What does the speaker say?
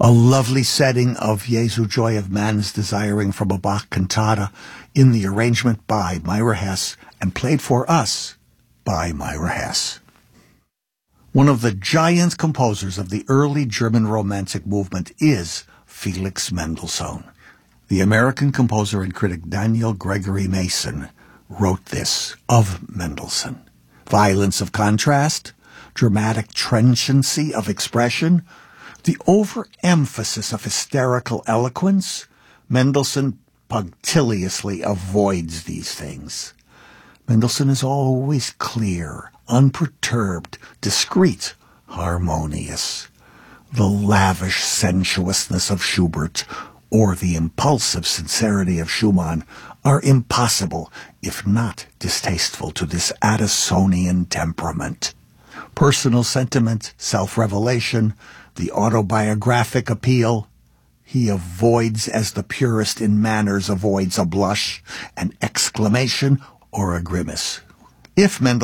A lovely setting of Jesu Joy of Man's Desiring from a Bach cantata in the arrangement by Myra Hess and played for us by Myra Hess. One of the giant composers of the early German Romantic movement is Felix Mendelssohn. The American composer and critic Daniel Gregory Mason wrote this of Mendelssohn: violence of contrast, dramatic trenchancy of expression, the overemphasis of hysterical eloquence. Mendelssohn punctiliously avoids these things. Mendelssohn is always clear, unperturbed, discreet, harmonious. The lavish sensuousness of Schubert or the impulsive sincerity of Schumann are impossible, if not distasteful, to this Addisonian temperament. Personal sentiment, self-revelation, the autobiographic appeal, he avoids as the purist in manners avoids a blush, an exclamation, or a grimace. If Mendelssohn